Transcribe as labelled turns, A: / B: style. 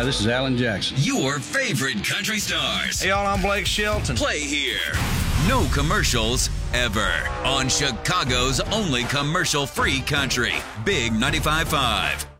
A: Hi, this is Alan Jackson.
B: Your favorite country stars.
C: Hey, y'all, I'm Blake Shelton.
B: Play here. No commercials ever on Chicago's only commercial-free country. Big 95.5.